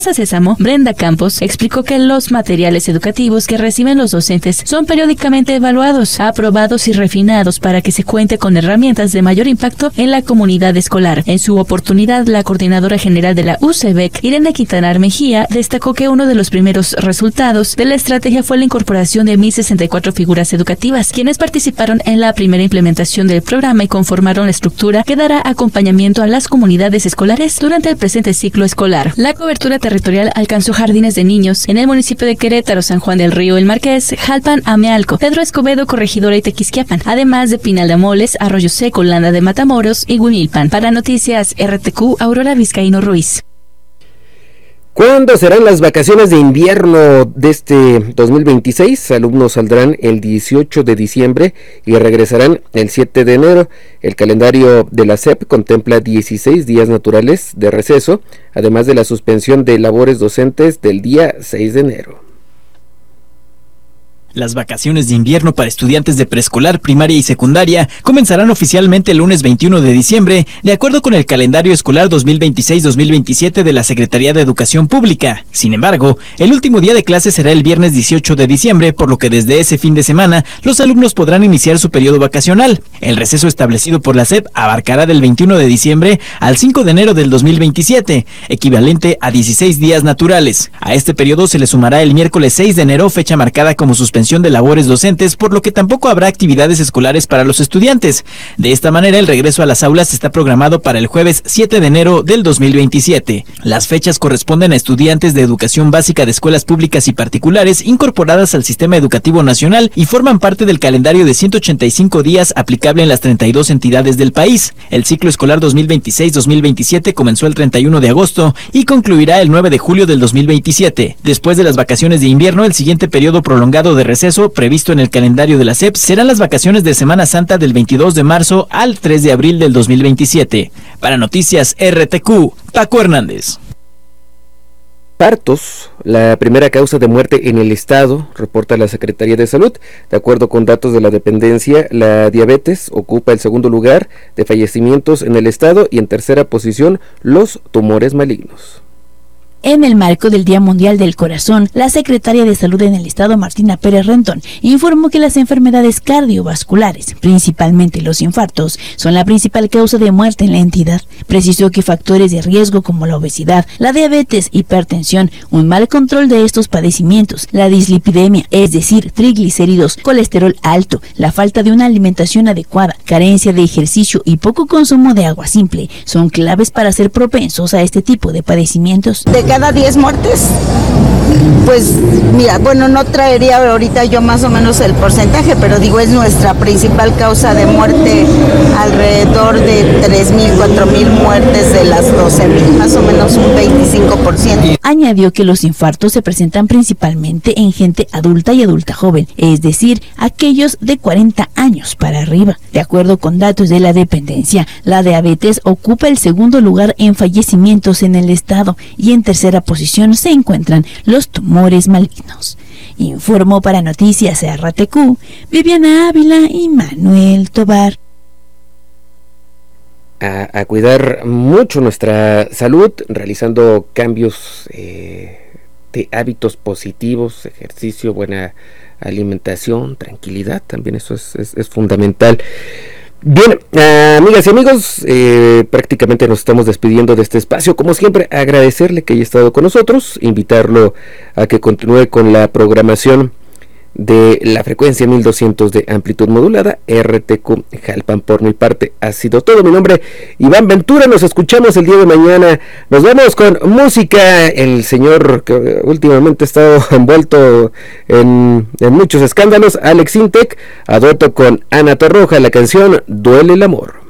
Sésamo, Brenda Campos, explicó que los materiales educativos que reciben los docentes son periódicamente evaluados, aprobados y refinados para que se cuente con herramientas de mayor impacto en la comunidad escolar. En su oportunidad, la coordinadora general de la UCEBEC, Irene Quintanar Mejía, destacó que uno de los primeros resultados de la estrategia fue la incorporación de 1,064 figuras educativas, quienes participaron en la primera implementación del programa y conformaron la estructura que dará acompañamiento a las comunidades escolares durante el presente ciclo escolar. La cobertura territorial alcanzó jardines de niños en el municipio de Querétaro, San Juan del Río, El Marqués, Jalpan, Amealco, Pedro Escobedo, Corregidora y Tequisquiapan, además de Pinal de Amoles, Arroyo Seco, Landa de Matamoros y Huimilpan. Para Noticias RTQ, Aurora Vizcaíno Ruiz. ¿Cuándo serán las vacaciones de invierno de este 2026? Alumnos saldrán el 18 de diciembre y regresarán el 7 de enero. El calendario de la SEP contempla 16 días naturales de receso, además de la suspensión de labores docentes del día 6 de enero. Las vacaciones de invierno para estudiantes de preescolar, primaria y secundaria comenzarán oficialmente el lunes 21 de diciembre, de acuerdo con el calendario escolar 2026-2027 de la Secretaría de Educación Pública. Sin embargo, el último día de clase será el viernes 18 de diciembre, por lo que desde ese fin de semana los alumnos podrán iniciar su periodo vacacional. El receso establecido por la SEP abarcará del 21 de diciembre al 5 de enero del 2027, equivalente a 16 días naturales. A este periodo se le sumará el miércoles 6 de enero, fecha marcada como suspensión de labores docentes, por lo que tampoco habrá actividades escolares para los estudiantes. De esta manera, el regreso a las aulas está programado para el jueves 7 de enero del 2027. Las fechas corresponden a estudiantes de educación básica de escuelas públicas y particulares incorporadas al Sistema Educativo Nacional y forman parte del calendario de 185 días aplicable en las 32 entidades del país. El ciclo escolar 2026-2027 comenzó el 31 de agosto y concluirá el 9 de julio del 2027. Después de las vacaciones de invierno, el siguiente periodo prolongado de receso previsto en el calendario de la SEP serán las vacaciones de Semana Santa del 22 de marzo al 3 de abril del 2027. Para Noticias RTQ, Paco Hernández. Partos, la primera causa de muerte en el estado, reporta la Secretaría de Salud. De acuerdo con datos de la dependencia, la diabetes ocupa el segundo lugar de fallecimientos en el estado y en tercera posición los tumores malignos. En el marco del Día Mundial del Corazón, la secretaria de Salud en el Estado, Martina Pérez Rentón, informó que las enfermedades cardiovasculares, principalmente los infartos, son la principal causa de muerte en la entidad. Precisó que factores de riesgo como la obesidad, la diabetes, hipertensión, un mal control de estos padecimientos, la dislipidemia, es decir, triglicéridos, colesterol alto, la falta de una alimentación adecuada, carencia de ejercicio y poco consumo de agua simple, son claves para ser propensos a este tipo de padecimientos. Cada 10 muertes, pues mira, bueno, no traería ahorita yo más o menos el porcentaje, pero digo, es nuestra principal causa de muerte, alrededor de 3,000, 4,000 muertes de las 12,000, más o menos un 25%. Añadió que los infartos se presentan principalmente en gente adulta y adulta joven, es decir, aquellos de 40 años para arriba. De acuerdo con datos de la dependencia, la diabetes ocupa el segundo lugar en fallecimientos en el estado y en tercera posición se encuentran los tumores malignos. Informó para Noticias RTQ, Viviana Ávila y Manuel Tobar. A cuidar mucho nuestra salud, realizando cambios de hábitos positivos, ejercicio, buena alimentación, tranquilidad, también eso es fundamental. Bien, amigas y amigos, prácticamente nos estamos despidiendo de este espacio. Como siempre, agradecerle que haya estado con nosotros, invitarlo a que continúe con la programación de la frecuencia 1200 de amplitud modulada, RTQ Jalpan. Por mi parte ha sido todo. Mi nombre Iván Ventura, nos escuchamos el día de mañana. Nos vamos con música. El señor que últimamente ha estado envuelto en muchos escándalos, Alex Intec, a dueto con Ana Torroja, la canción Duele el amor.